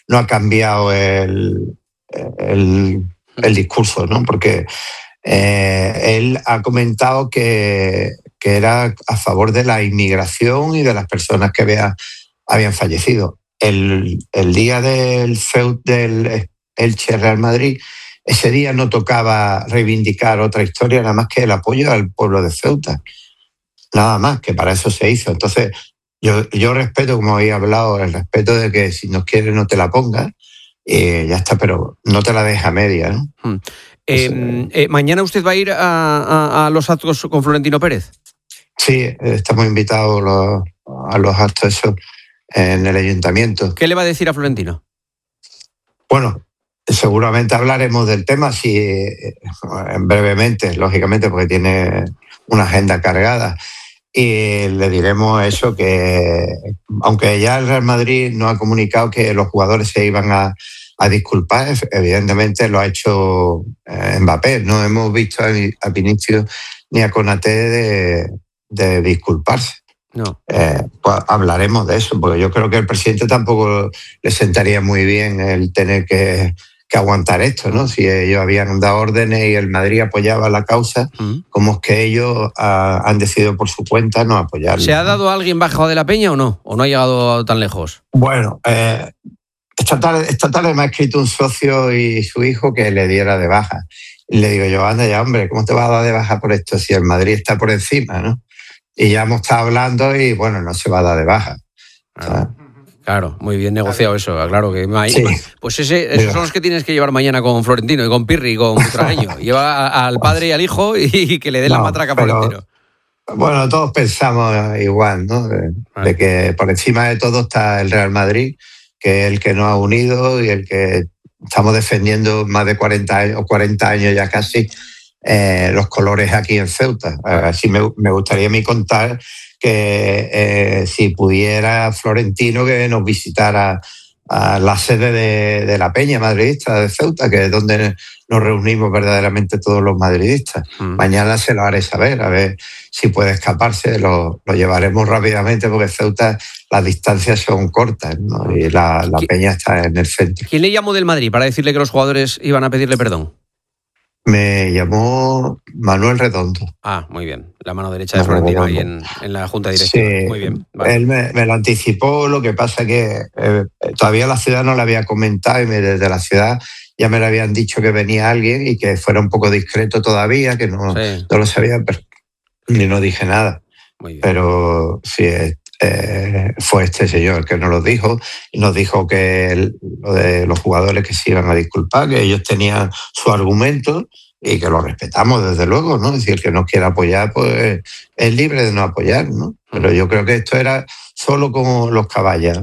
no ha cambiado el discurso, ¿no? Porque él ha comentado que era a favor de la inmigración y de las personas que habían fallecido. El día del FEUT del Elche Real Madrid, ese día no tocaba reivindicar otra historia, nada más que el apoyo al pueblo de Ceuta. Nada más, que para eso se hizo. Entonces, yo respeto, como había hablado, el respeto de que si no quieres no te la pongas, ya está, pero no te la deja media, ¿no? ¿Mañana usted va a ir a los actos con Florentino Pérez? Sí, estamos invitados a los actos esos en el ayuntamiento. ¿Qué le va a decir a Florentino? Bueno, seguramente hablaremos del tema, brevemente, lógicamente, porque tiene una agenda cargada. Y le diremos eso, que aunque ya el Real Madrid no ha comunicado que los jugadores se iban a disculpar, evidentemente lo ha hecho Mbappé. No hemos visto a Vinicius ni a Konaté de disculparse. No. Pues hablaremos de eso, porque yo creo que al presidente tampoco le sentaría muy bien el tener que aguantar esto, ¿no? Si ellos habían dado órdenes y el Madrid apoyaba la causa, ¿cómo es que ellos han decidido por su cuenta no apoyarlo? ¿Se ha dado a alguien bajo de la Peña o no? ¿O no ha llegado tan lejos? Bueno, esta tarde me ha escrito un socio y su hijo que le diera de baja. Y le digo yo, anda ya, hombre, ¿cómo te vas a dar de baja por esto si el Madrid está por encima, ¿no? Y ya hemos estado hablando y, bueno, no se va a dar de baja. Claro, muy bien negociado eso, claro que sí. Pues esos son los que tienes que llevar mañana con Florentino y con Pirri y con Butragueño. Lleva al padre y al hijo y que le den la matraca a Florentino. Bueno, todos pensamos igual, ¿no? De que por encima de todo está el Real Madrid, que es el que nos ha unido y el que estamos defendiendo más de 40 años ya casi, los colores aquí en Ceuta. Así me gustaría a mí contar que si pudiera Florentino que nos visitara a la sede de la Peña madridista de Ceuta, que es donde nos reunimos verdaderamente todos los madridistas. Mañana se lo haré saber, a ver si puede escaparse, lo llevaremos rápidamente porque Ceuta las distancias son cortas, ¿no? Y la Peña está en el centro. ¿Quién le llamó del Madrid para decirle que los jugadores iban a pedirle perdón? Me llamó Manuel Redondo. Ah, muy bien. La mano derecha de Florentino ahí en la Junta Directiva. Sí, muy bien. Vale. Él me lo anticipó, lo que pasa es que todavía la ciudad no le había comentado y desde la ciudad ya me lo habían dicho que venía alguien y que fuera un poco discreto todavía, que no lo sabía, pero ni no dije nada. Muy bien. Pero sí, fue este señor que nos lo dijo y nos dijo que lo de los jugadores que se iban a disculpar, que ellos tenían su argumento y que lo respetamos desde luego, ¿no? Es decir, el que no quiera apoyar, pues es libre de no apoyar, ¿no? Pero yo creo que esto era solo como los caballos.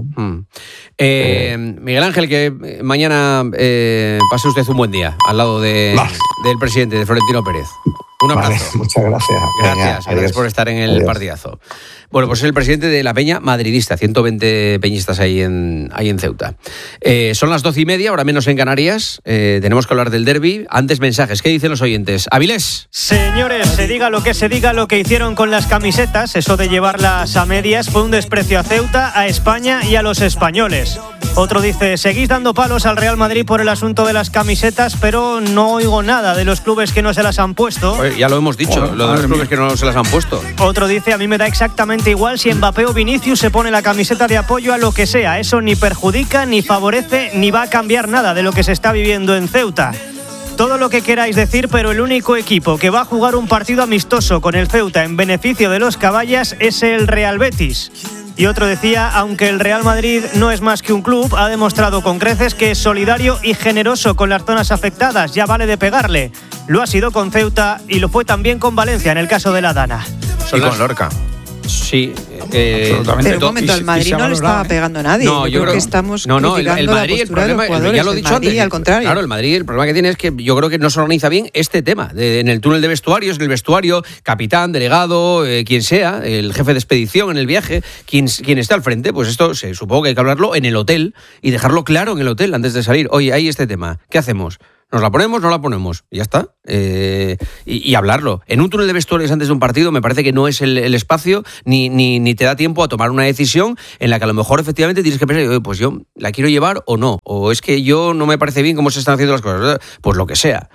Miguel Ángel, que mañana pase usted un buen día al lado del presidente, de Florentino Pérez. Un abrazo. Vale, muchas gracias. Gracias por estar en el partidazo. Bueno, pues es el presidente de la Peña madridista, 120 peñistas ahí en Ceuta. Son las 12:30, ahora menos en Canarias. Tenemos que hablar del derbi. Antes mensajes, ¿qué dicen los oyentes? Avilés. Señores, se diga lo que hicieron con las camisetas, eso de llevarlas a medias, fue un desprecio a Ceuta, a España y a los españoles. Otro dice, seguís dando palos al Real Madrid por el asunto de las camisetas, pero no oigo nada de los clubes que no se las han puesto. Oye, ya lo hemos dicho, lo de los clubes que no se las han puesto. Otro dice, a mí me da exactamente igual si Mbappé o Vinicius se pone la camiseta de apoyo a lo que sea. Eso ni perjudica, ni favorece, ni va a cambiar nada de lo que se está viviendo en Ceuta. Todo lo que queráis decir, pero el único equipo que va a jugar un partido amistoso con el Ceuta en beneficio de los caballas es el Real Betis. Y otro decía, aunque el Real Madrid no es más que un club, ha demostrado con creces que es solidario y generoso con las zonas afectadas, ya vale de pegarle. Lo ha sido con Ceuta y lo fue también con Valencia en el caso de la Dana. Y con Lorca. Sí, pero un momento, al Madrid no le estaba pegando a nadie. No, yo creo que estamos el Madrid, criticando la postura de los jugadores. Ya lo he dicho antes. Al contrario. Claro, el Madrid, el problema que tiene es que yo creo que no se organiza bien este tema. En el túnel de vestuarios, en el vestuario, capitán, delegado, quien sea, el jefe de expedición en el viaje, quien esté al frente, pues esto supongo que hay que hablarlo en el hotel y dejarlo claro en el hotel antes de salir. Oye, hay este tema, ¿qué hacemos? ¿Nos la ponemos? ¿No la ponemos? Y ya está. Y hablarlo. En un túnel de vestuarios antes de un partido me parece que no es el espacio ni te da tiempo a tomar una decisión en la que a lo mejor efectivamente tienes que pensar, pues yo la quiero llevar o no. O es que yo no me parece bien cómo se están haciendo las cosas, ¿verdad? Pues lo que sea.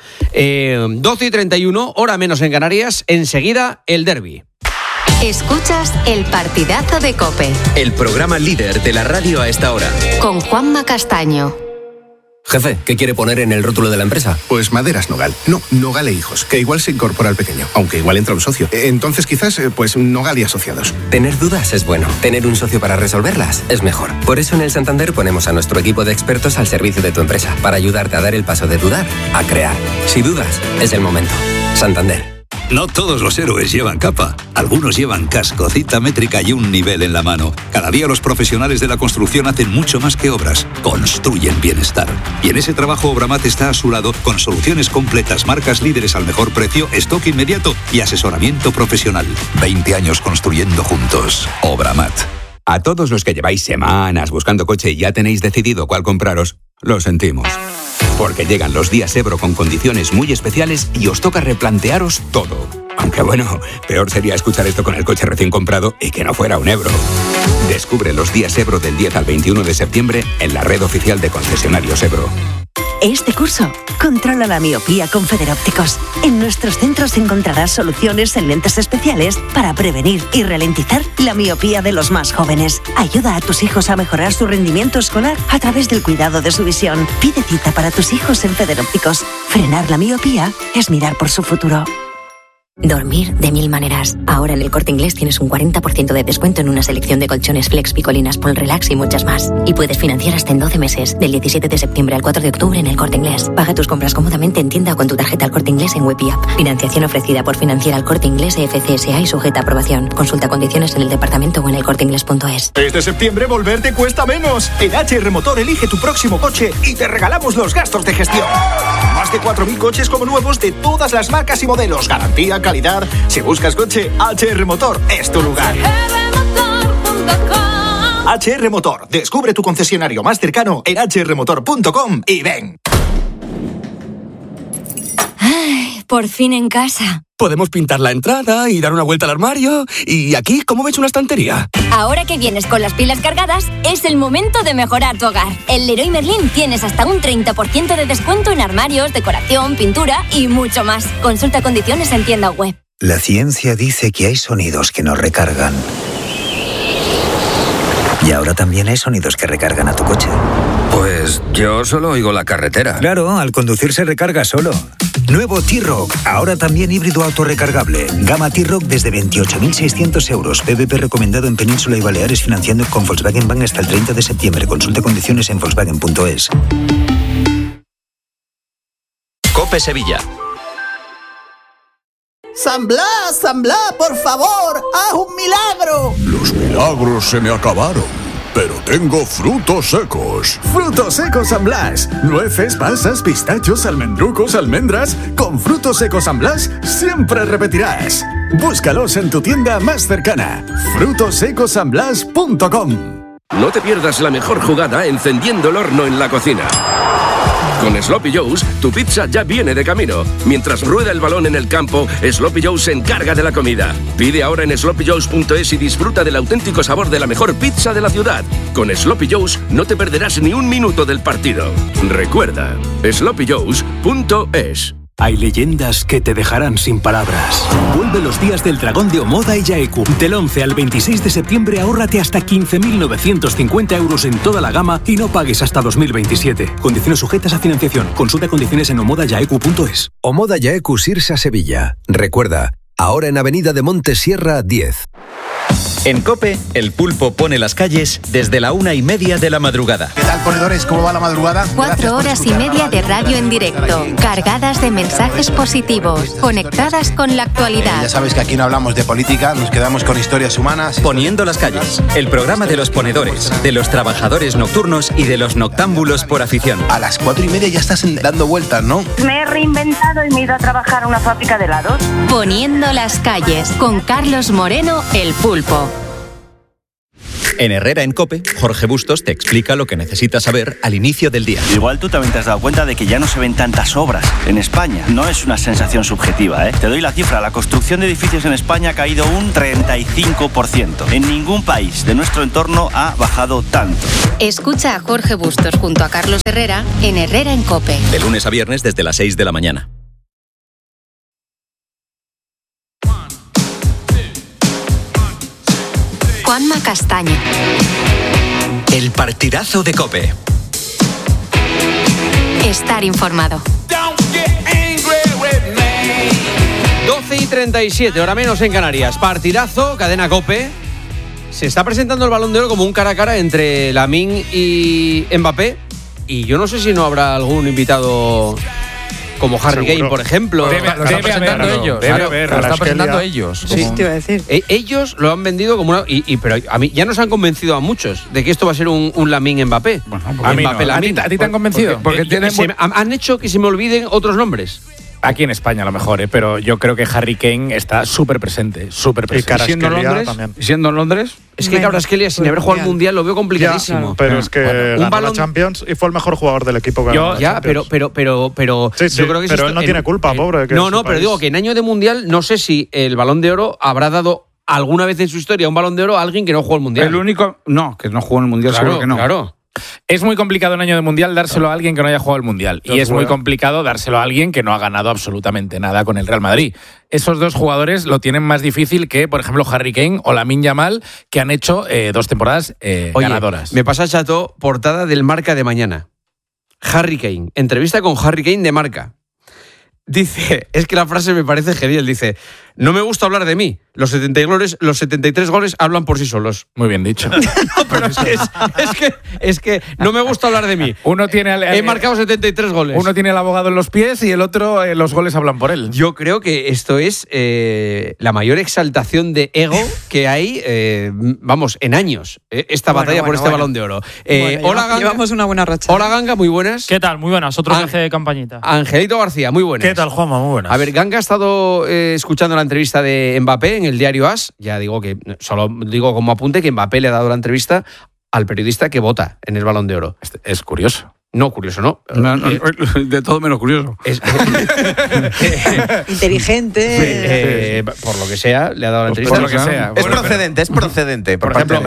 12:31, hora menos en Canarias. Enseguida, el derbi. Escuchas El Partidazo de COPE. El programa líder de la radio a esta hora. Con Juanma Castaño. Jefe, ¿qué quiere poner en el rótulo de la empresa? Pues Maderas Nogal. No, Nogal e Hijos, que igual se incorpora al pequeño, aunque igual entra un socio. Entonces quizás, pues Nogal y Asociados. Tener dudas es bueno. Tener un socio para resolverlas es mejor. Por eso en el Santander ponemos a nuestro equipo de expertos al servicio de tu empresa, para ayudarte a dar el paso de dudar a crear. Si dudas, es el momento. Santander. No todos los héroes llevan capa. Algunos llevan casco, cinta métrica y un nivel en la mano. Cada día los profesionales de la construcción hacen mucho más que obras. Construyen bienestar. Y en ese trabajo Obramat está a su lado con soluciones completas, marcas líderes al mejor precio, stock inmediato y asesoramiento profesional. 20 años construyendo juntos. Obramat. A todos los que lleváis semanas buscando coche y ya tenéis decidido cuál compraros, lo sentimos. Porque llegan los días Ebro con condiciones muy especiales y os toca replantearos todo. Aunque bueno, peor sería escuchar esto con el coche recién comprado y que no fuera un Ebro. Descubre los días Ebro del 10 al 21 de septiembre en la red oficial de concesionarios Ebro. Este curso, controla la miopía con Federópticos. En nuestros centros encontrarás soluciones en lentes especiales para prevenir y ralentizar la miopía de los más jóvenes. Ayuda a tus hijos a mejorar su rendimiento escolar a través del cuidado de su visión. Pide cita para tus hijos en Federópticos. Frenar la miopía es mirar por su futuro. Dormir de 1000 maneras. Ahora en el Corte Inglés tienes un 40% de descuento en una selección de colchones Flex, Picolinas, Pol Relax y muchas más. Y puedes financiar hasta en 12 meses, del 17 de septiembre al 4 de octubre en el Corte Inglés. Paga tus compras cómodamente en tienda o con tu tarjeta al Corte Inglés en Web y App. Financiación ofrecida por Financiera al Corte Inglés FCSA y sujeta a aprobación. Consulta condiciones en el departamento o en elcorteinglés.es. Este septiembre volver te cuesta menos. En HR Motor elige tu próximo coche y te regalamos los gastos de gestión. Más de 4.000 coches como nuevos de todas las marcas y modelos. Garantía, calidad. Si buscas coche, HR Motor es tu lugar. HR Motor. Descubre tu concesionario más cercano en hrmotor.com y ven. Ay, por fin en casa. Podemos pintar la entrada y dar una vuelta al armario. Y aquí, ¿cómo ves una estantería? Ahora que vienes con las pilas cargadas, es el momento de mejorar tu hogar. En Leroy Merlin tienes hasta un 30% de descuento en armarios, decoración, pintura y mucho más. Consulta condiciones en tienda web. La ciencia dice que hay sonidos que nos recargan. Y ahora también hay sonidos que recargan a tu coche. Pues yo solo oigo la carretera. Claro, al conducir se recarga solo. Nuevo T-Roc, ahora también híbrido autorrecargable. Gama T-Roc desde 28.600 euros. PVP recomendado en Península y Baleares, financiando con Volkswagen Bank hasta el 30 de septiembre. Consulte condiciones en volkswagen.es. COPE Sevilla. San Blas, por favor, haz un milagro. Los milagros se me acabaron, pero tengo frutos secos. Frutos secos San Blas. Nueces, pasas, pistachos, almendrucos, almendras. Con frutos secos San Blas siempre repetirás. Búscalos en tu tienda más cercana. frutosecosanblas.com. No te pierdas la mejor jugada encendiendo el horno en la cocina. Con Sloppy Joe's, tu pizza ya viene de camino. Mientras rueda el balón en el campo, Sloppy Joe's se encarga de la comida. Pide ahora en sloppyjoes.es y disfruta del auténtico sabor de la mejor pizza de la ciudad. Con Sloppy Joe's no te perderás ni un minuto del partido. Recuerda, sloppyjoes.es. Hay leyendas que te dejarán sin palabras. Vuelve los días del dragón de Omoda y Yaeku. Del 11 al 26 de septiembre ahórrate hasta 15.950 euros en toda la gama y no pagues hasta 2027. Condiciones sujetas a financiación. Consulta condiciones en omodayaeku.es. Omoda Yaeku Sirsa Sevilla. Recuerda, ahora en Avenida de Montesierra 10. En COPE, el pulpo pone las calles desde la 1:30 de la madrugada. ¿Qué tal, ponedores? ¿Cómo va la madrugada? 4 horas y media de radio en directo, cargadas de mensajes positivos, conectadas con la actualidad. Ya sabes que aquí no hablamos de política, nos quedamos con historias humanas. Poniendo las calles, el programa de los ponedores, de los trabajadores nocturnos y de los noctámbulos por afición. A las 4:30 ya estás dando vueltas, ¿no? Me he reinventado y me he ido a trabajar a una fábrica de helados. Poniendo las calles, con Carlos Moreno, el pulpo. En Herrera en COPE, Jorge Bustos te explica lo que necesitas saber al inicio del día. Igual tú también te has dado cuenta de que ya no se ven tantas obras en España. No es una sensación subjetiva, ¿eh? Te doy la cifra. La construcción de edificios en España ha caído un 35%. En ningún país de nuestro entorno ha bajado tanto. Escucha a Jorge Bustos junto a Carlos Herrera en Herrera en COPE. De lunes a viernes desde las 6 de la mañana. Juanma Castaño. El partidazo de COPE. Estar informado. 12:37, hora menos en Canarias. Partidazo, cadena COPE. Se está presentando el Balón de Oro como un cara a cara entre Lamine y Mbappé. Y yo no sé si no habrá algún invitado como Harry Kane, por ejemplo. Lo están presentando ellos. Lo están presentando ellos. Sí, te iba a decir. Ellos lo han vendido como una... pero a mí ya nos han convencido a muchos de que esto va a ser un Lamine Mbappé. Bueno, a mí Mbappé, no. ¿A ti te han convencido? Porque han hecho que se me olviden otros nombres. Aquí en España a lo mejor, pero yo creo que Harry Kane está súper presente. Y siendo en Londres. Es que Kvaratskhelia sin haber jugado al Mundial lo veo complicadísimo. Ya, pero es que ganó la Champions y fue el mejor jugador del equipo que ganó la Champions. Pero sí, yo creo que pero él no tiene culpa, pobre. No, pero digo que en año de Mundial no sé si el Balón de Oro habrá dado alguna vez en su historia un Balón de Oro a alguien que no jugó el Mundial. El único... No, que no jugó en el Mundial, seguro que no. Claro. Es muy complicado en año de Mundial dárselo a alguien que no haya jugado el Mundial. Y es muy complicado dárselo a alguien que no ha ganado absolutamente nada con el Real Madrid. Esos dos jugadores lo tienen más difícil que, por ejemplo, Harry Kane o Lamine Yamal, que han hecho 2 temporadas ganadoras. Me pasa, Chato, portada del Marca de mañana. Harry Kane. Entrevista con Harry Kane de Marca. Dice, es que la frase me parece genial, dice, no me gusta hablar de mí, los 73 goles hablan por sí solos. Muy bien dicho. No, pero es que no me gusta hablar de mí. Uno tiene he marcado 73 goles. Uno tiene el abogado en los pies y el otro los goles hablan por él. Yo creo que esto es la mayor exaltación de ego que hay, en años, esta batalla por este Balón de Oro. Hola, Ganga. Llevamos una buena racha. Hola, Ganga, muy buenas. ¿Qué tal? Muy buenas, otro que hace campañita. Angelito García, muy buenas. ¿Qué tal, Juanma? Muy buenas. A ver, Ganga ha estado escuchando la entrevista de Mbappé en el diario AS. Ya digo que, solo digo como apunte, que Mbappé le ha dado la entrevista al periodista que vota en el Balón de Oro. Es curioso. No, curioso no. De todo menos curioso. Inteligente. Por lo que sea, le ha dado la entrevista. Por lo que sea. Es procedente. Por ejemplo,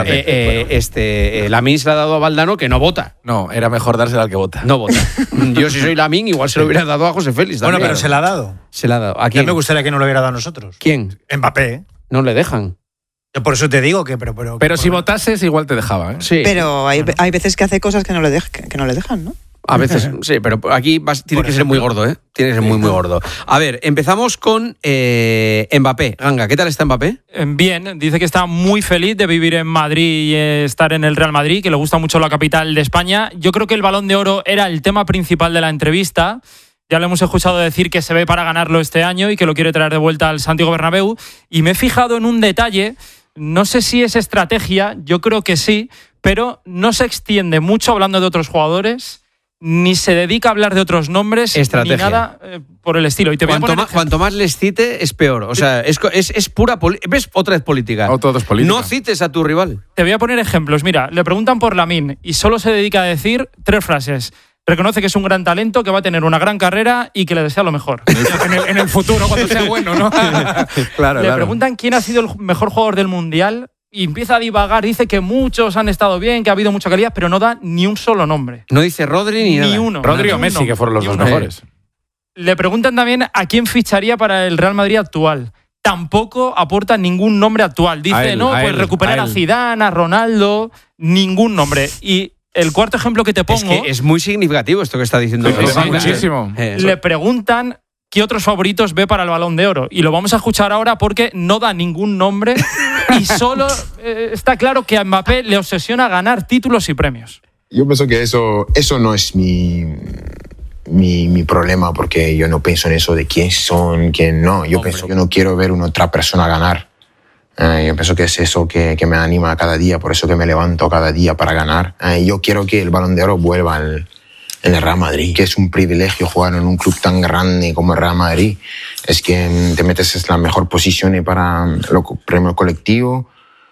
Lamine se la ha dado a Valdano, que no vota. No, era mejor dársela al que vota. No vota. Yo, si soy Lamine, igual se lo hubiera dado a José Félix también. Bueno, pero se la ha dado. Se la ha dado. ¿A quién? Ya me gustaría que no lo hubiera dado a nosotros. ¿Quién? Mbappé. No le dejan. Yo por eso te digo que... Pero si votases, igual te dejaba, ¿eh? Sí. Pero hay veces que hace cosas que no le dejan, ¿no? A veces, sí, pero aquí tiene que ser muy gordo, ¿eh? Tiene que ser muy gordo. A ver, empezamos con Mbappé. Ganga, ¿qué tal está Mbappé? Bien, dice que está muy feliz de vivir en Madrid y estar en el Real Madrid, que le gusta mucho la capital de España. Yo creo que el Balón de Oro era el tema principal de la entrevista. Ya le hemos escuchado decir que se ve para ganarlo este año y que lo quiere traer de vuelta al Santiago Bernabéu. Y me he fijado en un detalle, no sé si es estrategia, yo creo que sí, pero no se extiende mucho hablando de otros jugadores, ni se dedica a hablar de otros nombres, estrategia, ni nada por el estilo. Y te cuanto más les cite, es peor. O sea, es pura política. ¿Ves? Otra vez política. No cites a tu rival. Te voy a poner ejemplos. Mira, le preguntan por Lamine y solo se dedica a decir 3 frases. Reconoce que es un gran talento, que va a tener una gran carrera y que le desea lo mejor. en el futuro, cuando sea bueno, ¿no? Le preguntan quién ha sido el mejor jugador del Mundial y empieza a divagar. Dice que muchos han estado bien, que ha habido mucha calidad, pero no da ni un solo nombre. No dice Rodri ni nada. Uno. Rodri o Messi, que fueron los dos mejores. Le preguntan también a quién ficharía para el Real Madrid actual. Tampoco aporta ningún nombre actual. Dice, recuperar a Zidane, a Ronaldo, ningún nombre. Y el cuarto ejemplo que te pongo... Es que es muy significativo esto que está diciendo. Muchísimo. Le preguntan qué otros favoritos ve para el Balón de Oro. Y lo vamos a escuchar ahora porque no da ningún nombre y solo está claro que a Mbappé le obsesiona ganar títulos y premios. Yo pienso que eso no es mi problema, porque yo no pienso en eso de quién son, quién no. Yo no quiero ver a una otra persona ganar. Yo pienso que es eso que me anima cada día, por eso que me levanto cada día para ganar. Yo quiero que el Balón de Oro vuelva en el Real Madrid, que es un privilegio jugar en un club tan grande como el Real Madrid. Es que te metes en la mejor posición para el premio colectivo,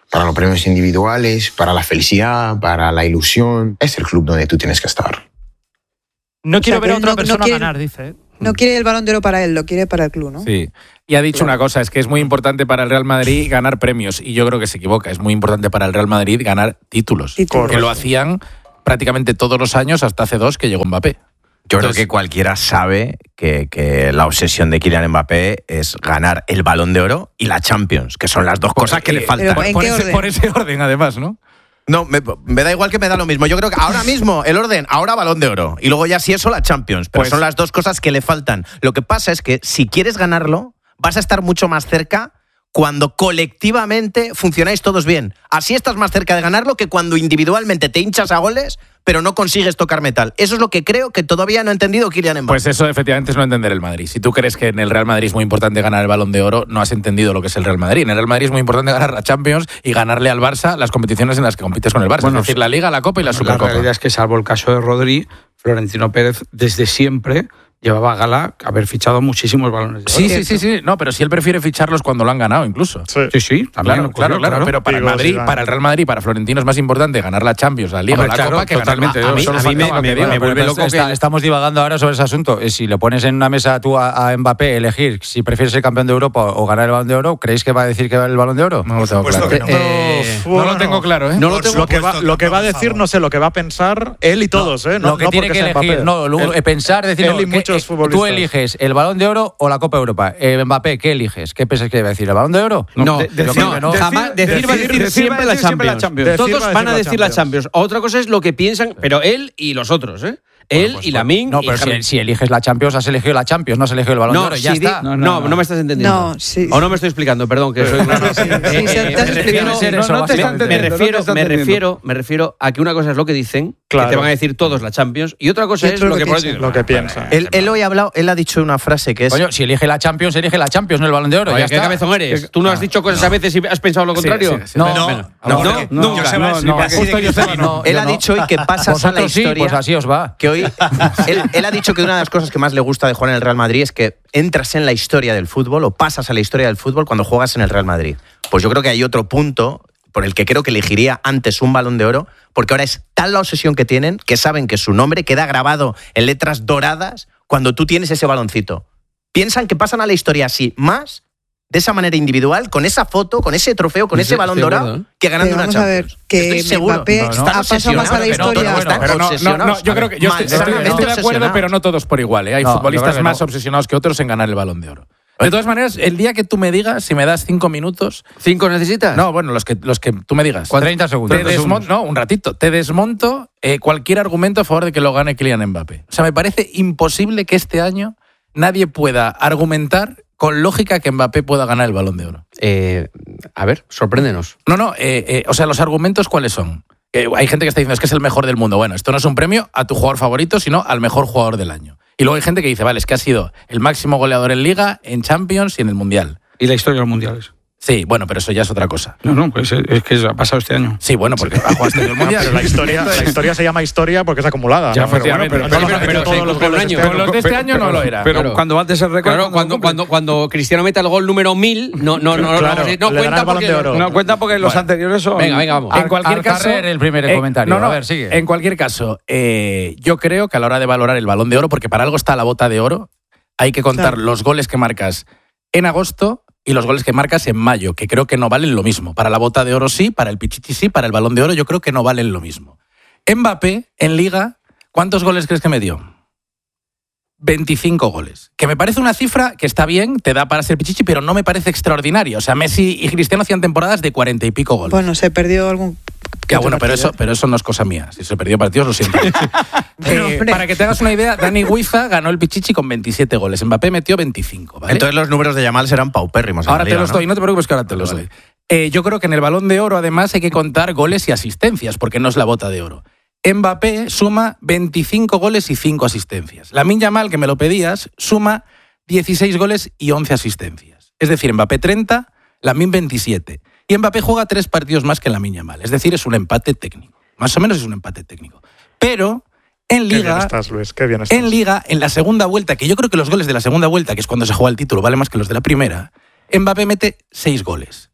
para los premios individuales, para la felicidad, para la ilusión. Es el club donde tú tienes que estar. No quiero ver a otra no persona quiere- ganar, dice. No quiere el Balón de Oro para él, lo quiere para el club, ¿no? Sí. Y ha dicho una cosa, es que es muy importante para el Real Madrid ganar premios. Y yo creo que se equivoca. Es muy importante para el Real Madrid ganar títulos. Títulos. Que lo hacían prácticamente todos los años hasta hace 2 que llegó Mbappé. Yo creo que cualquiera sabe que la obsesión de Kylian Mbappé es ganar el Balón de Oro y la Champions, que son las dos cosas que le faltan. Por ese orden, además, ¿no? No, me da igual, que me da lo mismo. Yo creo que ahora mismo el orden, ahora Balón de Oro. Y luego ya si eso la Champions. Pero Pues- son las dos cosas que le faltan. Lo que pasa es que si quieres ganarlo, vas a estar mucho más cerca cuando colectivamente funcionáis todos bien. Así estás más cerca de ganarlo que cuando individualmente te hinchas a goles, pero no consigues tocar metal. Eso es lo que creo que todavía no ha entendido Kylian Mbappé. Pues eso efectivamente es no entender el Madrid. Si tú crees que en el Real Madrid es muy importante ganar el Balón de Oro, no has entendido lo que es el Real Madrid. En el Real Madrid es muy importante ganar la Champions y ganarle al Barça las competiciones en las que compites con el Barça. Bueno, es decir, la Liga, la Copa y la Supercopa. La realidad es que, salvo el caso de Rodri, Florentino Pérez desde siempre llevaba a gala haber fichado muchísimos balones de oro. Sí. No, pero si él prefiere ficharlos cuando lo han ganado, incluso. Sí, también. Claro. Pero para el Madrid, para el Real Madrid, para Florentino es más importante ganar la Champions, la Liga, Hombre, la claro, Copa que totalmente. ganar. A mí me vuelve loco que estamos divagando ahora sobre ese asunto. Si le pones en una mesa tú a Mbappé elegir si prefiere ser campeón de Europa o ganar el Balón de Oro, ¿creéis que va a decir que va el Balón de Oro? No lo tengo claro. No lo tengo claro, ¿eh? No lo, lo que va a decir, no sé, lo que va a pensar él y todos, ¿eh? Lo que no tiene porque que sea elegir, Mbappé. pensar, decir, él y muchos futbolistas. tú eliges el Balón de Oro o la Copa Europa. Mbappé, ¿qué eliges? ¿Qué piensas que va a decir? ¿El Balón de Oro? Jamás decir va a decir siempre la Champions. Todos van a decir la Champions. Otra cosa es lo que piensan, pero él y los otros, ¿eh? Él y Lamine. No, pero si eliges la Champions, has elegido la Champions, no has elegido el Balón de Oro. Ya está. No me estás entendiendo. No, sí. O no me estoy explicando, perdón, que soy me refiero a que una cosa es lo que dicen, que te van a decir todos la Champions, y otra cosa es lo que piensan. Él hoy él ha dicho una frase que es... Coño, si elige la Champions, no el Balón de Oro. Oye, ya ¿qué está. cabezón eres? ¿Tú no has dicho cosas a veces y has pensado lo contrario? Él ha dicho hoy que pasas a la historia. Pues así os va. Que hoy él ha dicho que una de las cosas que más le gusta de jugar en el Real Madrid es que entras en la historia del fútbol o pasas a la historia del fútbol cuando juegas en el Real Madrid. Pues yo creo que hay otro punto por el que creo que elegiría antes un Balón de Oro, porque ahora es tal la obsesión que tienen que saben que su nombre queda grabado en letras doradas cuando tú tienes ese baloncito. Piensan que pasan a la historia así, más de esa manera individual, con esa foto, con ese trofeo, con ese balón dorado, que ganando una Champions. Que Mbappé ha pasado más a la historia. Yo creo que estoy de acuerdo, pero no todos por igual. Hay futbolistas más obsesionados que otros en ganar el Balón de Oro. De todas maneras, el día que tú me digas, si me das 5 minutos... ¿5 necesitas? No, bueno, los que tú me digas. 30 segundos. Un ratito. Te desmonto cualquier argumento a favor de que lo gane Kylian Mbappé. O sea, me parece imposible que este año nadie pueda argumentar con lógica que Mbappé pueda ganar el Balón de Oro. A ver, sorpréndenos. O sea, ¿los argumentos cuáles son? Hay gente que está diciendo es que es el mejor del mundo. Bueno, esto no es un premio a tu jugador favorito, sino al mejor jugador del año. Y luego hay gente que dice, vale, es que ha sido el máximo goleador en Liga, en Champions y en el Mundial. Y la historia de los Mundiales. Sí, bueno, pero eso ya es otra cosa. No, pues es que ha pasado este año. Sí, bueno, porque ha jugado este año el Mundial. Pero la historia se llama historia porque es acumulada. Ya, ¿no? pero todos los goles año. Con los de este año no lo era. Pero claro. cuando bates el récord... Cuando Cristiano meta el gol número 1000, no cuenta porque los anteriores son... Venga, vamos. En cualquier caso... el primer comentario. A ver, sigue. En cualquier caso, yo creo que a la hora de valorar el Balón de Oro, porque para algo está la bota de oro, hay que contar los goles que marcas en agosto y los goles que marcas en mayo, que creo que no valen lo mismo. Para la bota de oro sí, para el Pichichi sí, para el Balón de Oro yo creo que no valen lo mismo. Mbappé, en Liga, ¿cuántos goles crees que me dio? 25 goles. Que me parece una cifra que está bien, te da para ser Pichichi, pero no me parece extraordinaria. O sea, Messi y Cristiano hacían temporadas de 40 y pico goles. Bueno, se perdió algún... pero eso no es cosa mía. Si se perdió partidos, lo siento. Para que te hagas una idea, Dani Guiza ganó el Pichichi con 27 goles. Mbappé metió 25. ¿vale? Entonces los números de Yamal serán paupérrimos. Ahora te los doy, no te preocupes que ahora te los doy. Yo creo que en el Balón de Oro, además, hay que contar goles y asistencias, porque no es la bota de oro. Mbappé suma 25 goles y 5 asistencias. Lamine Yamal, que me lo pedías, suma 16 goles y 11 asistencias. Es decir, Mbappé 30, Lamine 27. Y Mbappé juega 3 partidos más que Lamine Yamal. Es decir, es un empate técnico. Más o menos es un empate técnico. Pero en Liga, qué bien estás, Luis, qué bien estás. En Liga, en la segunda vuelta, que yo creo que los goles de la segunda vuelta, que es cuando se juega el título, vale más que los de la primera, Mbappé mete 6 goles.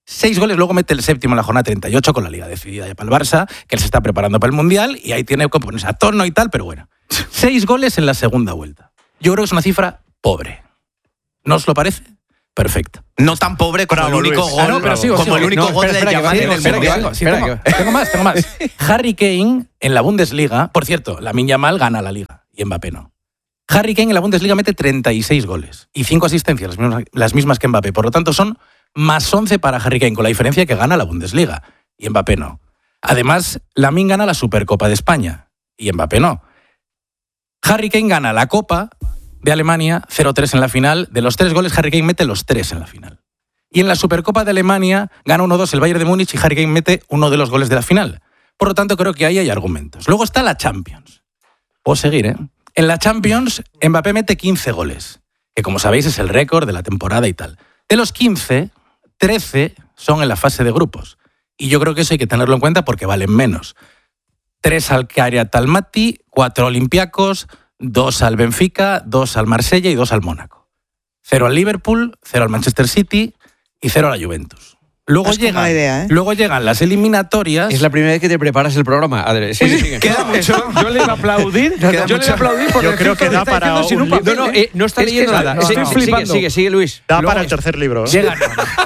6 goles, luego mete el séptimo en la jornada 38 con la Liga decidida ya para el Barça, que él se está preparando para el Mundial y ahí tiene que ponerse a tono y tal, pero bueno. 6 goles en la segunda vuelta. Yo creo que es una cifra pobre. ¿No os lo parece? Perfecto. No tan pobre como el único gol, como el único gol de Yamal en el Mundial. Tengo más. Harry Kane en la Bundesliga, por cierto, Lamine Yamal gana la Liga y Mbappé no. Harry Kane en la Bundesliga mete 36 goles y 5 asistencias, las mismas que Mbappé. Por lo tanto, son más 11 para Harry Kane, con la diferencia que gana la Bundesliga y Mbappé no. Además, Lamine gana la Supercopa de España y Mbappé no. Harry Kane gana la Copa de Alemania, 0-3 en la final. De los 3 goles, Harry Kane mete los 3 en la final. Y en la Supercopa de Alemania gana 1-2 el Bayern de Múnich y Harry Kane mete uno de los goles de la final. Por lo tanto, creo que ahí hay argumentos. Luego está la Champions. Puedo seguir, ¿eh? En la Champions, Mbappé mete 15 goles, que como sabéis es el récord de la temporada y tal. De los 15, 13 son en la fase de grupos. Y yo creo que eso hay que tenerlo en cuenta porque valen menos. 3 al Kiryat Almaty, 4 Olympiacos, 2 al Benfica, 2 al Marsella y 2 al Mónaco. 0 al Liverpool, 0 al Manchester City y 0 a la Juventus. Luego llegan las eliminatorias. Es la primera vez que te preparas el programa, Adri. Sí. Queda mucho. Yo le iba a aplaudir. Yo creo que da para un libro. No está leyendo nada. Estoy flipando. Sigue, Luis. Da para el tercer libro. Llegan.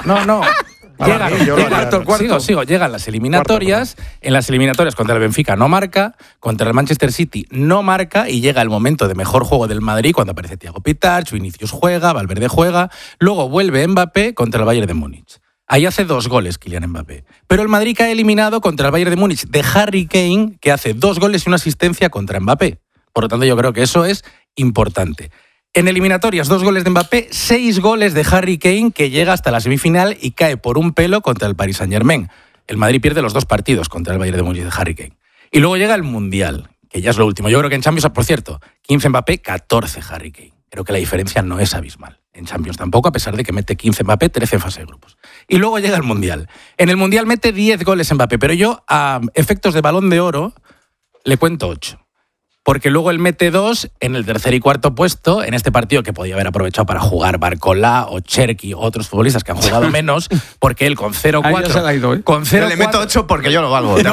Llegan las eliminatorias. En las eliminatorias contra el Benfica no marca, contra el Manchester City no marca y llega el momento de mejor juego del Madrid cuando aparece Thiago Pitarch, Vinicius juega, Valverde juega, luego vuelve Mbappé contra el Bayern de Múnich. Ahí hace 2 goles Kylian Mbappé. Pero el Madrid cae eliminado contra el Bayern de Múnich de Harry Kane, que hace 2 goles y una asistencia contra Mbappé. Por lo tanto, yo creo que eso es importante. En eliminatorias, 2 goles de Mbappé, 6 goles de Harry Kane, que llega hasta la semifinal y cae por un pelo contra el Paris Saint-Germain. El Madrid pierde los 2 partidos contra el Bayern de Múnich de Harry Kane. Y luego llega el Mundial, que ya es lo último. Yo creo que en Champions, por cierto, 15 Mbappé, 14 Harry Kane. Creo que la diferencia no es abismal. En Champions tampoco, a pesar de que mete 15 Mbappé, 13 en fase de grupos. Y luego llega el Mundial. En el Mundial mete 10 goles Mbappé, pero yo a efectos de Balón de Oro le cuento 8. Porque luego él mete 2 en el tercer y cuarto puesto, en este partido que podía haber aprovechado para jugar Barcola o Cherki o otros futbolistas que han jugado menos, porque él con 0-4... Con 0-4 le meto 8 porque yo lo valgo. No.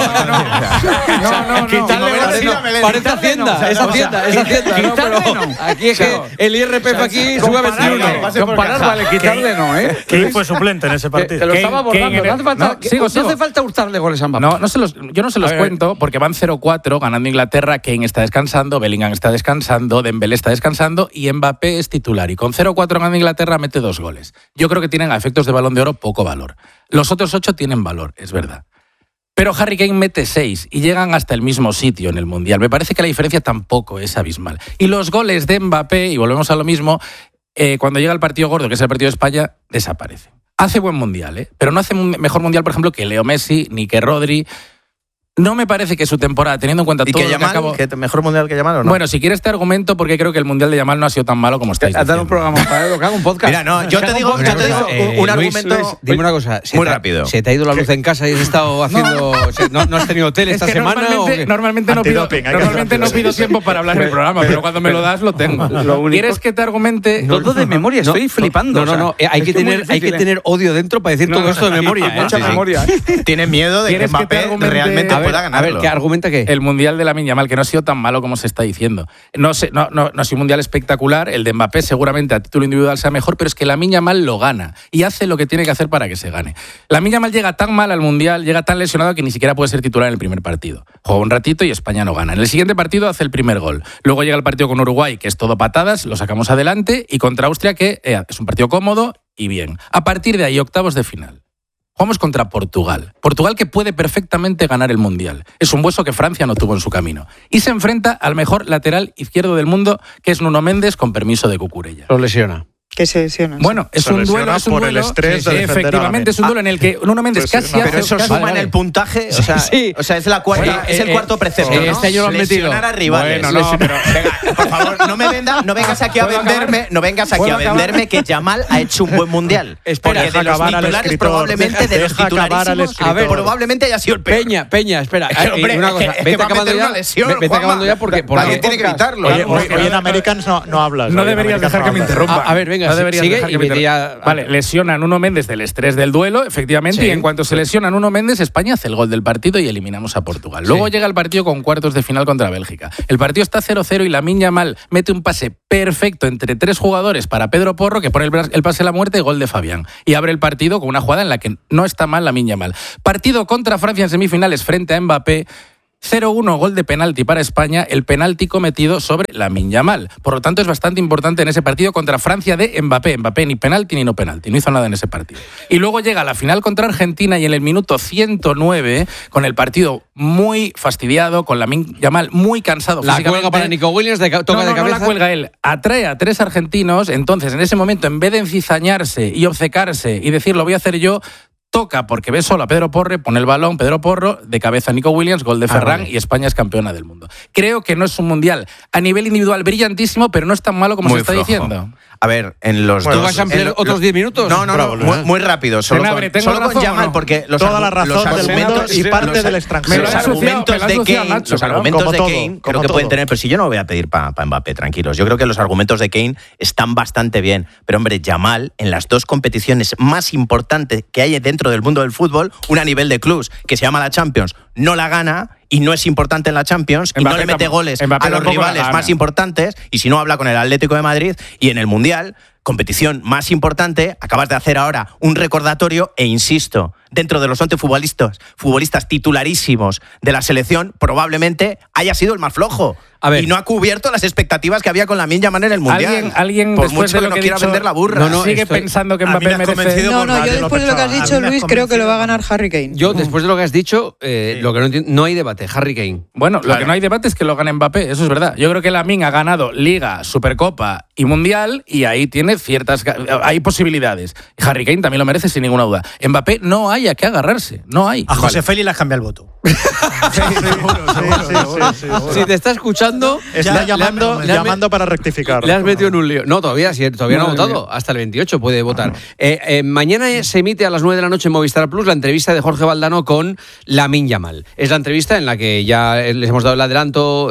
Parece Hacienda. Es Hacienda. Aquí es que el IRPF aquí sube a 21. Comparar vale, quitarle no, ¿eh? ¿Quién fue suplente en ese partido? Te lo estaba borrando. No hace falta hurtarle goles a Mbappé. Yo no se los cuento porque van 0-4 ganando Inglaterra. Kane está descansando, Bellingham está descansando, Dembélé está descansando y Mbappé es titular. Y con 0-4 ganando Inglaterra mete 2 goles. Yo creo que tienen a efectos de Balón de Oro poco valor. Los otros 8 tienen valor, es verdad. Pero Harry Kane mete 6 y llegan hasta el mismo sitio en el Mundial. Me parece que la diferencia tampoco es abismal. Y los goles de Mbappé, y volvemos a lo mismo, cuando llega el partido gordo, que es el partido de España, desaparece. Hace buen Mundial, pero no hace un mejor Mundial, por ejemplo, que Leo Messi ni que Rodri. No me parece que su temporada, teniendo en cuenta todo lo que acabo... ¿Que mejor Mundial que Yamal o no? Bueno, si quieres te argumento porque creo que el Mundial de Yamal no ha sido tan malo como estáis diciendo. Dale un programa para él, que haga un podcast. Mira, no, yo te digo un argumento... Luis, dime una cosa. Muy rápido. ¿Se te ha ido la luz en casa y has estado haciendo... ¿No has tenido hotel esta semana? Normalmente no pido tiempo para hablar del programa, pero cuando me lo das lo tengo. ¿Quieres que te argumente? Todo de memoria, estoy flipando. No. Hay que tener odio dentro para decir todo esto de memoria. Mucha memoria. Tiene miedo de que Mbappé realmente pueda ganarlo. A ver, ¿qué argumenta qué? El Mundial de Lamine Yamal, que no ha sido tan malo como se está diciendo. No ha sido un Mundial espectacular. El de Mbappé seguramente a título individual sea mejor, pero es que Lamine Yamal lo gana y hace lo que tiene que hacer para que se gane. Lamine Yamal llega tan mal al Mundial, llega tan lesionado que ni siquiera puede ser titular en el primer partido. Juega un ratito y España no gana. En el siguiente partido hace el primer gol. Luego llega el partido con Uruguay, que es todo patadas, lo sacamos adelante, y contra Austria, que es un partido cómodo y bien. A partir de ahí, octavos de final. Jugamos contra Portugal. Portugal que puede perfectamente ganar el Mundial. Es un hueso que Francia no tuvo en su camino. Y se enfrenta al mejor lateral izquierdo del mundo, que es Nuno Méndez, con permiso de Cucurella. Lo lesiona. Que se lesiona. Bueno, es un duelo. El estrés de efectivamente, es un duelo en el que Nuno Méndez casi hace... Pero eso suma en el puntaje. O sea, es la cuarta, es el cuarto precepto, ¿no? Este año lo han metido. Lesionar a rivales. Bueno, no, pero... Venga, por favor, no vengas aquí a venderme que Yamal ha hecho un buen Mundial. Espera, porque de los titulares probablemente, de los titularísimos, probablemente haya sido el peor. Peña, espera. Una cosa, vete acabando ya porque... Alguien tiene que evitarlo. Hoy en Americans no hablas. No deberías dejar que me interrumpa. A ver, venga. Venga, no deberías sigue dejar y que vete me ya. Vale, lesiona a Nuno Méndez del estrés del duelo, efectivamente, Sí. y en cuanto se lesiona a Nuno Méndez, España hace el gol del partido y eliminamos a Portugal. Luego llega el partido con cuartos de final contra Bélgica. El partido está 0-0 y Lamine Yamal mete un pase perfecto entre 3 jugadores para Pedro Porro, que pone el pase a la muerte y gol de Fabián. Y abre el partido con una jugada en la que no está mal Lamine Yamal. Partido contra Francia en semifinales frente a Mbappé. 0-1, gol de penalti para España, el penalti cometido sobre Lamine Yamal. Por lo tanto, es bastante importante en ese partido contra Francia de Mbappé. Mbappé ni penalti ni no penalti, no hizo nada en ese partido. Y luego llega la final contra Argentina y en el minuto 109, con el partido muy fastidiado, con Lamine Yamal muy cansado La físicamente. cuelga para Nico Williams, toca de cabeza. No la cuelga él, atrae a 3 argentinos, entonces en ese momento, en vez de encizañarse y obcecarse y decir lo voy a hacer yo, toca porque ve solo a Pedro Porro, pone el balón, Pedro Porro, de cabeza Nico Williams, gol de Ferran y España es campeona del mundo. Creo que no es un mundial a nivel individual brillantísimo, pero no es tan malo como se está diciendo. A ver, en los ¿Tú dos... vas a ampliar otros 10 minutos? No, muy rápido. Solo con Yamal, porque los argumentos y parte del extranjero. Los argumentos de Kane creo que pueden tener, pero si yo no voy a pedir para Mbappé, tranquilos. Yo creo que los argumentos de Kane están bastante bien. Pero hombre, Yamal, en las 2 competiciones más importantes que hay dentro del mundo del fútbol, una a nivel de clubs, que se llama la Champions, no la gana y no es importante en la Champions y no le mete goles a los rivales más importantes, y si no habla con el Atlético de Madrid, y en el Mundial, competición más importante, acabas de hacer ahora un recordatorio e insisto, dentro de los 11 futbolistas titularísimos de la selección, probablemente haya sido el más flojo. A ver. Y no ha cubierto las expectativas que había con Lamine Yamal en el Mundial. ¿Alguien por después mucho de lo que no que quiera vender la burra. sigue pensando que Mbappé merece... No, yo después de lo que has dicho, Luis, creo que lo va a ganar Harry Kane. Yo, después de lo que has dicho, lo que no entiendo, no hay debate. Harry Kane. Bueno, lo que no hay debate es que lo gane Mbappé, eso es verdad. Yo creo que Lamine ha ganado Liga, Supercopa y Mundial y ahí tiene hay posibilidades. Y Harry Kane también lo merece sin ninguna duda. Mbappé no hay a qué agarrarse, no hay. A José Félix le has cambiado el voto. Si te está escuchando, está llamando para rectificar. Le has metido en un lío. No, todavía no ha votado. Hasta el 28 puede votar. Mañana se emite a las 9 de la noche en Movistar Plus la entrevista de Jorge Valdano con Lamine Yamal. Es la entrevista en la que ya les hemos dado el adelanto.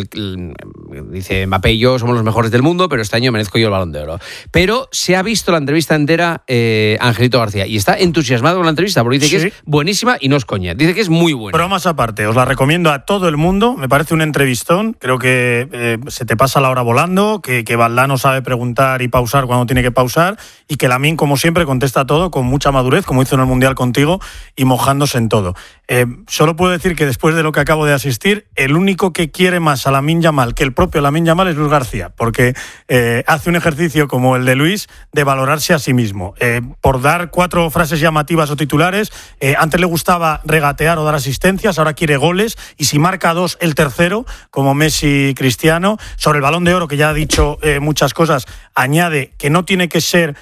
Dice Mbappé y yo somos los mejores del mundo, pero este año merezco yo el Balón de Oro. Pero se ha visto la entrevista entera Angelito García y está entusiasmado con la entrevista porque dice que es buenísima y no es coña. Dice que es muy buena. Bromas aparte, os la recomiendo a todo el mundo. Me parece un entrevistón. Creo que se te pasa la hora volando, que Valdano sabe preguntar y pausar cuando tiene que pausar y que Lamine, como siempre, contesta todo con mucha madurez, como hizo en el Mundial contigo y mojándose en todo. Solo puedo decir que después de lo que acabo de asistir, el único que quiere más a Lamine Yamal que el propio Lamine Yamal es Luis García, porque hace un ejercicio como el de Luis de valorarse a sí mismo. Por dar 4 frases llamativas o titulares, antes le gustaba regatear o dar asistencias, ahora quiere goles y si marca 2, el tercero, como Messi y Cristiano. Sobre el Balón de Oro, que ya ha dicho muchas cosas, añade que no tiene que ser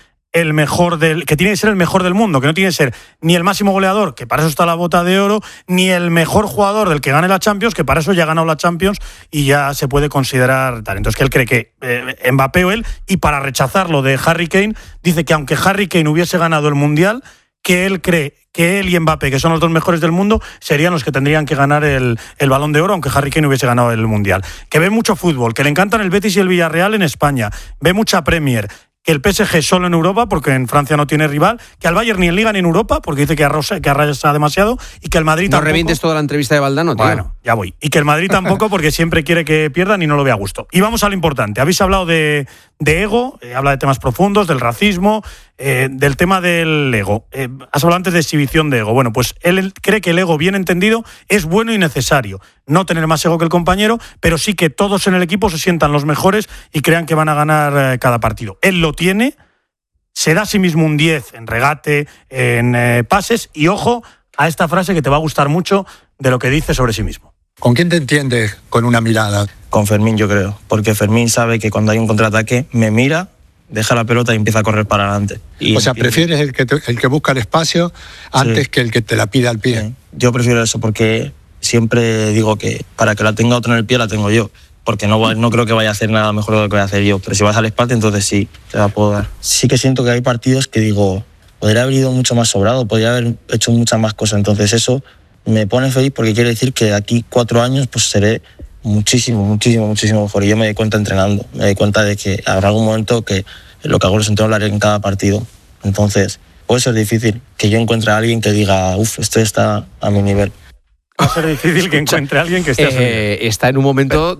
que tiene que ser el mejor del mundo, que no tiene que ser ni el máximo goleador, que para eso está la bota de oro, ni el mejor jugador del que gane la Champions, que para eso ya ha ganado la Champions y ya se puede considerar tal. Entonces que él cree que Mbappé o él, y para rechazar lo de Harry Kane, dice que aunque Harry Kane hubiese ganado el Mundial, que él cree que él y Mbappé, que son los 2 mejores del mundo, serían los que tendrían que ganar el Balón de Oro, aunque Harry Kane hubiese ganado el Mundial. Que ve mucho fútbol, que le encantan el Betis y el Villarreal en España, ve mucha Premier, que el PSG solo en Europa, porque en Francia no tiene rival, que al Bayern ni en Liga ni en Europa, porque dice que arrasa demasiado, y que el Madrid tampoco... No revientes toda la entrevista de Valdano, tío. Bueno, ya voy. Y que el Madrid tampoco, porque siempre quiere que pierdan y no lo ve a gusto. Y vamos a lo importante. Habéis hablado de ego, habla de temas profundos, del racismo, del tema del ego. Has hablado antes de exhibición de ego. Bueno, pues él cree que el ego, bien entendido, es bueno y necesario. No tener más ego que el compañero, pero sí que todos en el equipo se sientan los mejores y crean que van a ganar cada partido. Él lo tiene, se da a sí mismo un 10 en regate, en pases, y ojo a esta frase que te va a gustar mucho de lo que dice sobre sí mismo. ¿Con quién te entiendes con una mirada? Con Fermín, yo creo, porque Fermín sabe que cuando hay un contraataque me mira, deja la pelota y empieza a correr para adelante. O sea, prefieres el que busca el espacio antes que el que te la pide al pie. Sí. Yo prefiero eso porque siempre digo que para que la tenga otro en el pie la tengo yo, porque no creo que vaya a hacer nada mejor de lo que voy a hacer yo, pero si vas al espalda entonces sí, te la puedo dar. Sí que siento que hay partidos que digo, podría haber ido mucho más sobrado, podría haber hecho muchas más cosas, entonces eso me pone feliz porque quiere decir que de aquí 4 años pues seré muchísimo mejor. Y yo me doy cuenta entrenando, me doy cuenta de que habrá algún momento que lo que hago los entrenos en cada partido. Entonces, puede ser difícil que yo encuentre a alguien que diga, este está a mi nivel. Va a ser difícil que encuentre a alguien que esté a su nivel. Está en un momento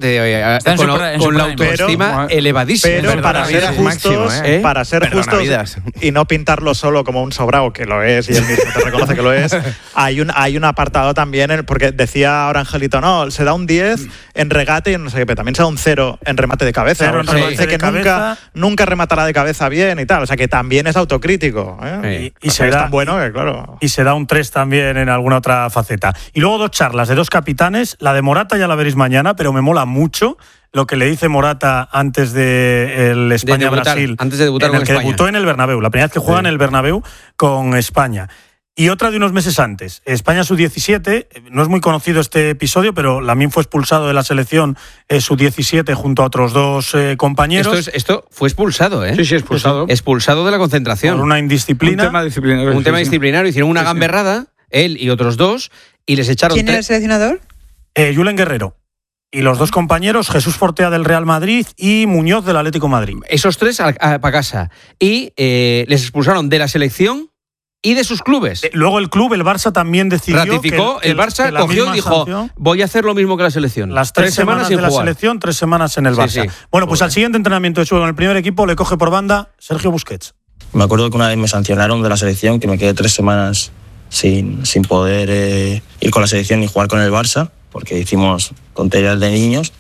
con la autoestima elevadísima. Pero para ser justos, para ser justos y no pintarlo solo como un sobrado, que lo es, y él mismo te reconoce que lo es, hay un apartado también, porque decía ahora Angelito, no, se da un 10 en regate y no sé qué, pero también se da un 0 en remate de cabeza. Cero en remate dice de que cabeza. nunca rematará de cabeza bien y tal. O sea, que también es autocrítico. Y se da, tan bueno que, claro. Y se da un 3 también en alguna otra faceta. Y luego 2 charlas de 2 capitanes. La de Morata ya la veréis mañana, pero me mola mucho lo que le dice Morata antes del España-Brasil. Antes de debutar en el con que España. debutó en el Bernabéu. La primera vez que juega en el Bernabéu con España. Y otra de unos meses antes, España sub-17, no es muy conocido este episodio, pero Lamine fue expulsado de la selección sub-17 junto a otros 2 compañeros. Esto fue expulsado, ¿eh? Sí, expulsado. Expulsado de la concentración. Por una indisciplina. Un tema disciplinario. Hicieron una gamberrada, él y otros 2, y les echaron... ¿Quién era el seleccionador? Julen Guerrero. Y los 2 compañeros, Jesús Fortea del Real Madrid y Muñoz del Atlético de Madrid. Esos 3 para casa. Y les expulsaron de la selección y de sus clubes. Luego el club, el Barça, también decidió... Ratificó, el Barça cogió y dijo, voy a hacer lo mismo que la selección. Las 3 semanas sin de la jugar. selección, 3 semanas en el Barça. Sí. Bueno, pues al siguiente entrenamiento de suelo en el primer equipo le coge por banda Sergio Busquets. Me acuerdo que una vez me sancionaron de la selección, que me quedé 3 semanas sin poder ir con la selección ni jugar con el Barça, porque hicimos tonterías de niños,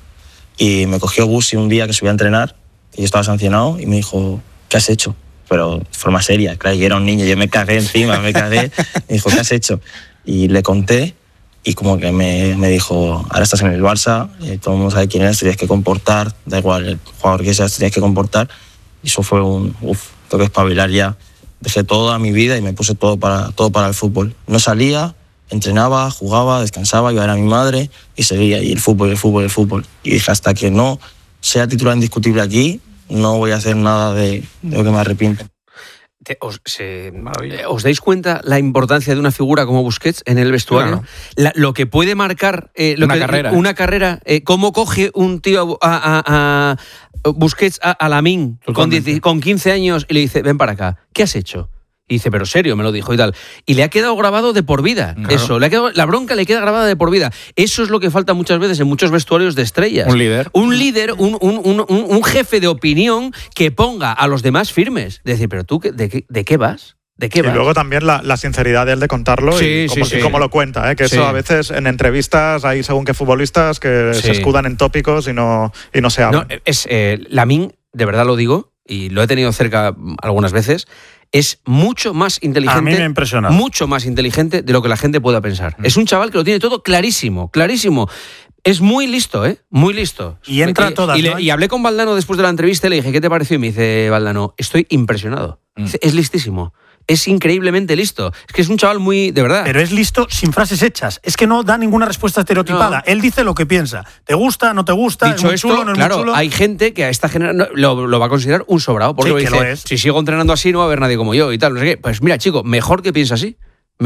y me cogió Busi un día que subí a entrenar y yo estaba sancionado y me dijo, ¿qué has hecho? Pero de forma seria, claro, yo era un niño, yo me cagué encima, me dijo, ¿qué has hecho? Y le conté y como que me dijo, ahora estás en el Barça, todo el mundo sabe quién eres, te tienes que comportar, da igual el jugador que seas, te tienes que comportar. Y eso fue tengo que espabilar ya. Dejé toda mi vida y me puse todo para el fútbol. No salía, entrenaba, jugaba, descansaba, iba a ver a mi madre y seguía. Y el fútbol. Y dije, hasta que no sea titular indiscutible aquí, no voy a hacer nada de lo que me arrepiento. ¿Os dais cuenta la importancia de una figura como Busquets en el vestuario? Claro. Lo que puede marcar una carrera. ¿Cómo coge un tío a Busquets a Lamine con 15 años y le dice, ven para acá, ¿qué has hecho? Y dice, pero serio, me lo dijo y tal. Y le ha quedado grabado de por vida. Claro. Eso, la bronca le queda grabada de por vida. Eso es lo que falta muchas veces en muchos vestuarios de estrellas. Un líder. Un jefe de opinión que ponga a los demás firmes. Decir, pero tú, ¿de qué vas? ¿De qué vas? Y luego también la sinceridad de él de contarlo y cómo lo cuenta. Que eso a veces en entrevistas hay según qué futbolistas que se escudan en tópicos y no se hablan. Lamine, de verdad lo digo, y lo he tenido cerca algunas veces, es mucho más inteligente. A mí me ha impresionado. Mucho más inteligente de lo que la gente pueda pensar. Es un chaval que lo tiene todo clarísimo. Es muy listo, muy listo. Y entra todas. Y hablé con Valdano después de la entrevista y le dije, ¿qué te pareció? Y me dice Valdano, estoy impresionado. Es listísimo. Es increíblemente listo. Es que es un chaval muy, de verdad. Pero es listo sin frases hechas. Es que no da ninguna respuesta estereotipada. No. Él dice lo que piensa. ¿Te gusta? ¿No te gusta? Dicho ¿Es muy esto, chulo? ¿No es claro, muy chulo? Hay gente que a esta generación lo va a considerar un sobrado. Porque sí, dice, lo es. Si sigo entrenando así no va a haber nadie como yo y tal. No sé qué. Pues mira, chico, mejor que piensa así.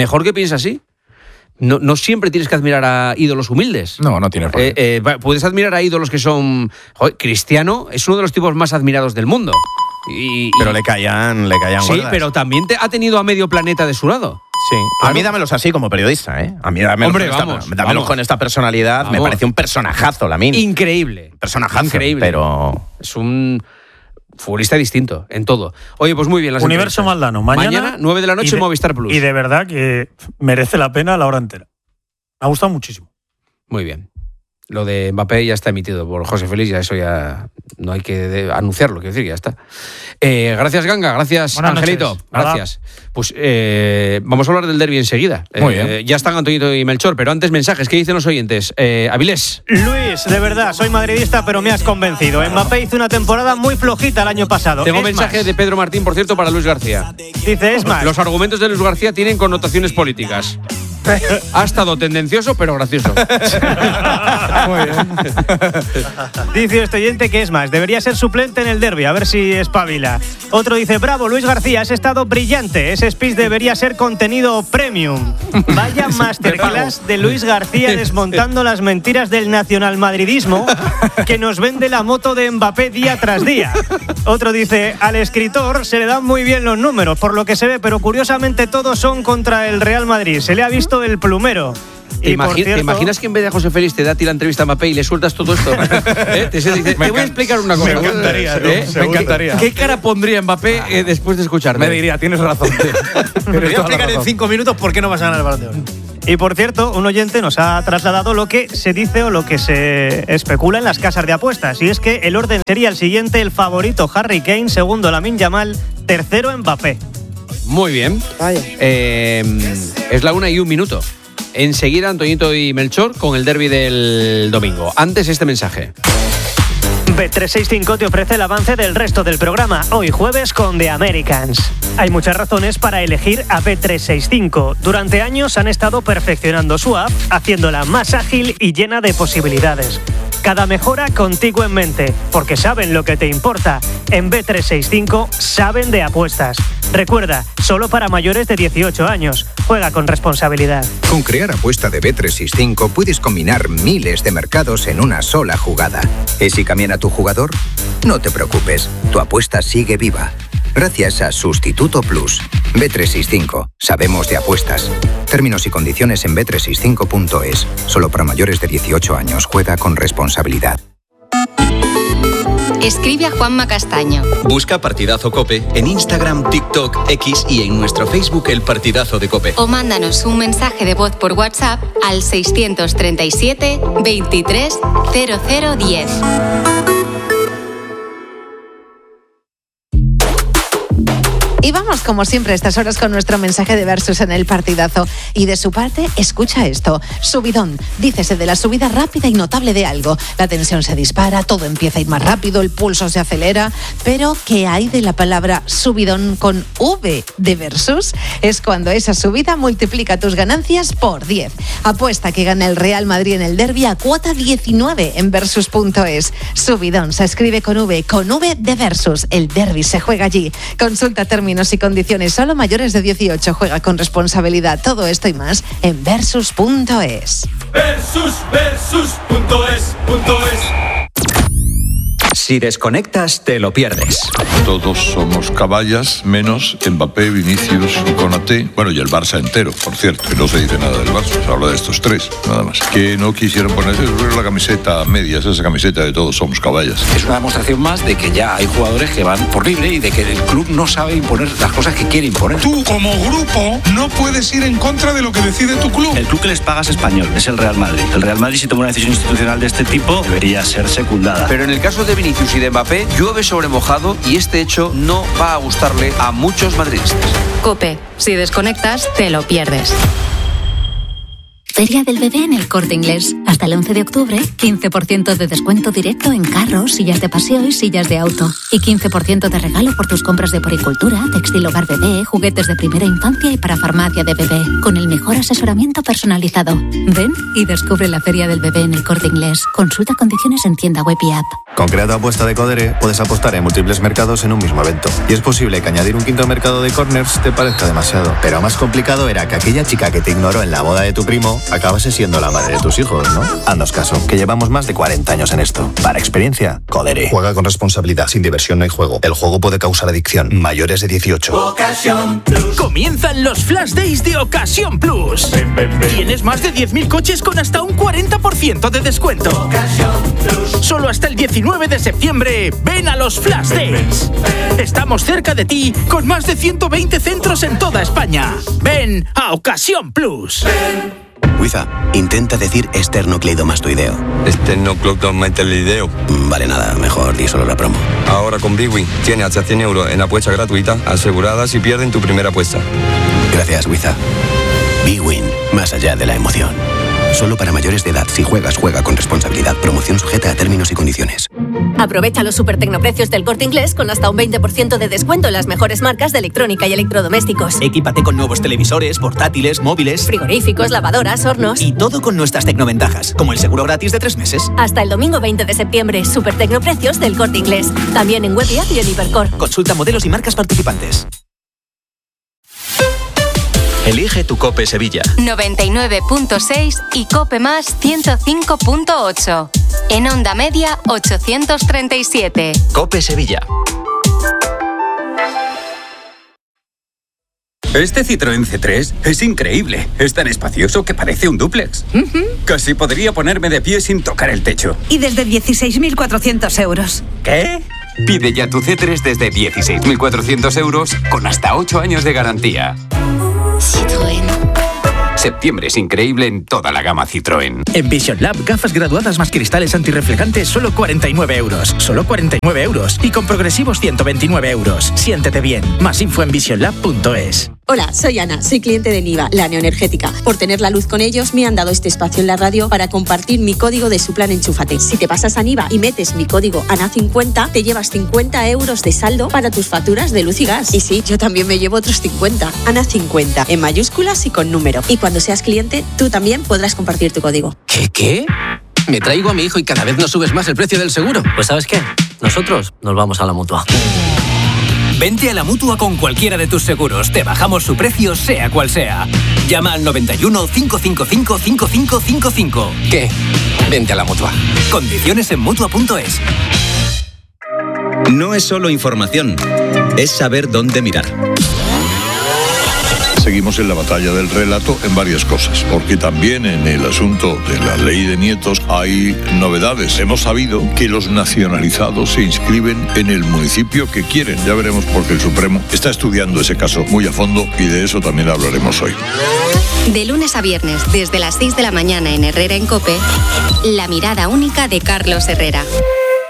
No siempre tienes que admirar a ídolos humildes. No tiene problema. Puedes admirar a ídolos que son... Cristiano es uno de los tipos más admirados del mundo. Pero le caían sí, gordas. pero también ha tenido a medio planeta de su lado. Sí. A mí dámelos así como periodista, A mí dámelos con esta personalidad. Vamos. Me parece un personajazo, Lamine. Increíble. Personajazo. Increíble. Pero es un futbolista distinto en todo. Oye, pues muy bien. Las Universo Maldano. Mañana 9 de la noche en Movistar Plus. Y de verdad que merece la pena la hora entera. Me ha gustado muchísimo. Muy bien. Lo de Mbappé ya está emitido por José Félix, ya eso ya no hay que anunciarlo, quiero decir, ya está. Gracias, Ganga, gracias, buenas Angelito. Noches. Gracias. Pues vamos a hablar del derbi enseguida. Muy bien. Ya están Antoñito y Melchor, pero antes mensajes, ¿qué dicen los oyentes? Avilés. Luis, de verdad, soy madridista, pero me has convencido. Mbappé hizo una temporada muy flojita el año pasado. Tengo mensaje de Pedro Martín, por cierto, para Luis García. Dice, es más. Los argumentos de Luis García tienen connotaciones políticas. Ha estado tendencioso, pero gracioso. Muy bien. Dice este oyente que es más, debería ser suplente en el derbi, a ver si espabila. Otro dice, bravo, Luis García, has estado brillante. Ese speech debería ser contenido premium. Vaya masterclass de Luis García desmontando las mentiras del nacionalmadridismo que nos vende la moto de Mbappé día tras día. Otro dice, al escritor se le dan muy bien los números, por lo que se ve, pero curiosamente todos son contra el Real Madrid. Se le ha visto el plumero. ¿Te imaginas que en vez de a José Félix te da a ti la entrevista a Mbappé y le sueltas todo esto? Te voy a explicar una cosa. Me encantaría, me encantaría. ¿Qué cara pondría Mbappé después de escucharme? Me diría, tienes razón. Te voy a explicar en 5 minutos por qué no vas a ganar el Balón de Oro. Y por cierto, un oyente nos ha trasladado lo que se dice o lo que se especula en las casas de apuestas. Y es que el orden sería el siguiente: el favorito Harry Kane, segundo Lamine Yamal, tercero Mbappé. Muy bien. Es la 1:01. Enseguida Antoñito y Melchor con el derbi del domingo. Antes este mensaje. Bet365 te ofrece el avance del resto del programa, hoy jueves con The Americans. Hay muchas razones para elegir a Bet365. Durante años han estado perfeccionando su app, haciéndola más ágil y llena de posibilidades. Cada mejora contigo en mente, porque saben lo que te importa. En Bet365 saben de apuestas. Recuerda, solo para mayores de 18 años. Juega con responsabilidad. Con Crear Apuesta de Bet365 puedes combinar miles de mercados en una sola jugada. ¿Y si cambian tu jugador? No te preocupes, tu apuesta sigue viva. Gracias a Sustituto Plus. Bet365. Sabemos de apuestas. Términos y condiciones en bet365.es. Solo para mayores de 18 años. Juega con responsabilidad. Escribe a Juanma Castaño. Busca Partidazo COPE en Instagram, TikTok, X y en nuestro Facebook El Partidazo de COPE. O mándanos un mensaje de voz por WhatsApp al 637 23 0010. Y vamos, como siempre, a estas horas con nuestro mensaje de Versus en el Partidazo. Y de su parte, escucha esto. Subidón. Dícese de la subida rápida y notable de algo. La tensión se dispara, todo empieza a ir más rápido, el pulso se acelera. Pero, ¿qué hay de la palabra subidón con V de Versus? Es cuando esa subida multiplica tus ganancias por 10. Apuesta que gana el Real Madrid en el derbi a cuota 19 en Versus.es. Subidón se escribe con V de Versus. El derbi se juega allí. Consulta términos y condiciones. Solo mayores de 18. Juega con responsabilidad. Todo esto y más en Versus.es. Versus.es. Si desconectas, te lo pierdes. Todos somos caballas, menos Mbappé, Vinicius y Konaté. Bueno, y el Barça entero, por cierto. Que no se dice nada del Barça, se habla de estos tres, nada más. Que no quisieron ponerse la camiseta a medias, esa camiseta de todos somos caballas. Es una demostración más de que ya hay jugadores que van por libre y de que el club no sabe imponer las cosas que quiere imponer. Tú, como grupo, no puedes ir en contra de lo que decide tu club. El club que les paga es español, es el Real Madrid. El Real Madrid, si toma una decisión institucional de este tipo, debería ser secundada. Pero en el caso de Vinicius y de Mbappé, llueve sobre mojado y este hecho no va a gustarle a muchos madridistas. COPE. Si desconectas, te lo pierdes. Feria del Bebé en El Corte Inglés. Hasta el 11 de octubre, 15% de descuento directo en carros, sillas de paseo y sillas de auto. Y 15% de regalo por tus compras de poricultura, textil hogar bebé, juguetes de primera infancia y para farmacia de bebé. Con el mejor asesoramiento personalizado. Ven y descubre la Feria del Bebé en El Corte Inglés. Consulta condiciones en tienda web y app. Con Crear Apuesta de Codere puedes apostar en múltiples mercados en un mismo evento. Y es posible que añadir un quinto mercado de corners te parezca demasiado. Pero más complicado era que aquella chica que te ignoró en la boda de tu primo acabase siendo la madre de tus hijos, ¿no? Haznos caso, que llevamos más de 40 años en esto. Para experiencia, Codere. Juega con responsabilidad. Sin diversión no hay juego. El juego puede causar adicción. Mayores de 18. Ocasión Plus. Comienzan los Flash Days de Ocasión Plus. Tienes más de 10.000 coches con hasta un 40% de descuento. Ocasión Plus. Solo hasta el 19 de septiembre. Ven a los Flash Days. Estamos cerca de ti con más de 120 centros en toda España. Ven a Ocasión Plus. Wiza, intenta decir esternocleidomastoideo. Esternocleidomastoideo. Vale, nada, mejor di solo la promo. Ahora con BWin tiene hasta 100 euros en apuesta gratuita asegurada si pierden tu primera apuesta. Gracias, Wiza. BWin, más allá de la emoción. Solo para mayores de edad. Si juegas, juega con responsabilidad. Promoción sujeta a términos y condiciones. Aprovecha los super tecnoprecios del Corte Inglés con hasta un 20% de descuento en las mejores marcas de electrónica y electrodomésticos. Equípate con nuevos televisores, portátiles, móviles, frigoríficos, lavadoras, hornos. Y todo con nuestras tecnoventajas, como el seguro gratis de 3 meses. Hasta el domingo 20 de septiembre, super tecnoprecios del Corte Inglés. También en web y app y en Hipercor. Consulta modelos y marcas participantes. Elige tu Cope Sevilla. 99.6 y Cope Más 105.8. En onda media 837. Cope Sevilla. Este Citroën C3 es increíble. Es tan espacioso que parece un dúplex. Casi podría ponerme de pie sin tocar el techo. Y desde 16.400 euros. ¿Qué? Pide ya tu C3 desde 16.400 euros con hasta 8 años de garantía. Citroën. Septiembre es increíble en toda la gama Citroën. En Vision Lab, gafas graduadas más cristales antirreflejantes, solo 49 euros. Solo 49 euros. Y con progresivos 129 euros. Siéntete bien. Más info en visionlab.es. Hola, soy Ana, soy cliente de Niva, la neoenergética. Por tener la luz con ellos, me han dado este espacio en la radio para compartir mi código de su plan Enchúfate. Si te pasas a Niva y metes mi código ANA50, te llevas 50 euros de saldo para tus facturas de luz y gas. Y sí, yo también me llevo otros 50. ANA50, en mayúsculas y con número. Y cuando seas cliente, tú también podrás compartir tu código. ¿Qué? Me traigo a mi hijo y cada vez nos subes más el precio del seguro. Pues ¿sabes qué? Nosotros nos vamos a la Mutua. Vente a la Mutua con cualquiera de tus seguros. Te bajamos su precio, sea cual sea. Llama al 91 555 5555. ¿Qué? Vente a la Mutua. Condiciones en Mutua.es. No es solo información, es saber dónde mirar. Seguimos en la batalla del relato en varias cosas, porque también en el asunto de la ley de nietos hay novedades. Hemos sabido que los nacionalizados se inscriben en el municipio que quieren. Ya veremos porque el Supremo está estudiando ese caso muy a fondo y de eso también hablaremos hoy. De lunes a viernes, desde las 6 de la mañana en Herrera en COPE, la mirada única de Carlos Herrera.